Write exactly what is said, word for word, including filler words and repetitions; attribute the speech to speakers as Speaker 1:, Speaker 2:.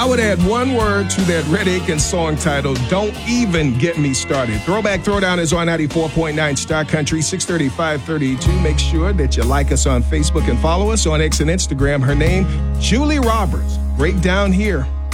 Speaker 1: I would add one word to that Red Aiken song title, Don't Even Get Me Started. Throwback Throwdown is on ninety-four point nine Star Country, six thirty, five thirty-two. Make sure that you like us on Facebook and follow us on X and Instagram. Her name, Julie Roberts. Breakdown here